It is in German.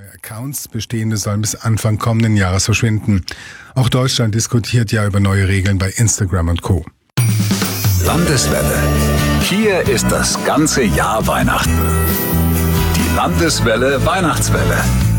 Accounts, bestehende sollen bis Anfang kommenden Jahres verschwinden. Auch Deutschland diskutiert ja über neue Regeln bei Instagram und Co. Landeswelle. Hier ist das ganze Jahr Weihnachten. Die Landeswelle Weihnachtswelle.